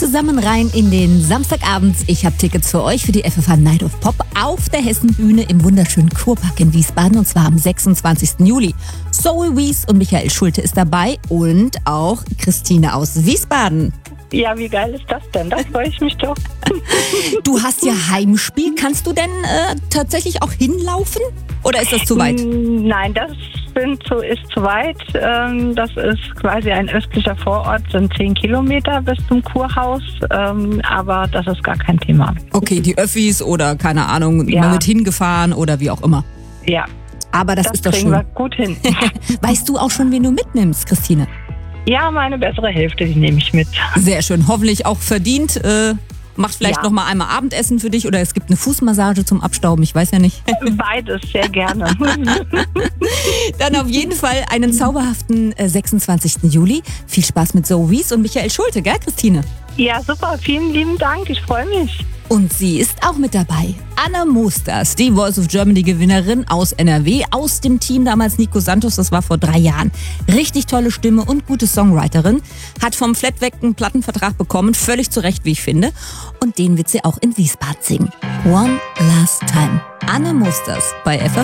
zusammen rein in den Samstagabend. Ich habe Tickets für euch für die FFH Night of Pop auf der Hessenbühne im wunderschönen Kurpark in Wiesbaden und zwar am 26. Juli. Zoe Wies und Michael Schulte ist dabei und auch Christine aus Wiesbaden. Ja, wie geil ist das denn? Da freue ich mich doch. Du hast ja Heimspiel. Kannst du denn tatsächlich auch hinlaufen oder ist das zu weit? Nein, das ist zu weit. Das ist quasi ein östlicher Vorort, sind 10 Kilometer bis zum Kurhaus, aber das ist gar kein Thema. Okay, die Öffis oder keine Ahnung, Ja. man wird hingefahren oder wie auch immer. Ja, Aber das ist doch kriegen schön. wir gut hin. Weißt du auch schon, wen du mitnimmst, Christine? Ja, meine bessere Hälfte, die nehme ich mit. Sehr schön, hoffentlich auch verdient. Macht vielleicht Ja. noch mal einmal Abendessen für dich oder es gibt eine Fußmassage zum Abstauben, ich weiß ja nicht. Beides, sehr gerne. Dann auf jeden Fall einen zauberhaften 26. Juli. Viel Spaß mit Zoe Wies und Michael Schulte, gell, Christine? Ja, super, vielen lieben Dank, ich freue mich. Und sie ist auch mit dabei. Anna Mosters, die Voice of Germany Gewinnerin aus NRW, aus dem Team damals Nico Santos, das war vor 3 Jahren. Richtig tolle Stimme und gute Songwriterin. Hat vom Flat weg einen Plattenvertrag bekommen, völlig zu Recht, wie ich finde. Und den wird sie auch in Wiesbaden singen. One Last Time. Anna Mosters bei FFH.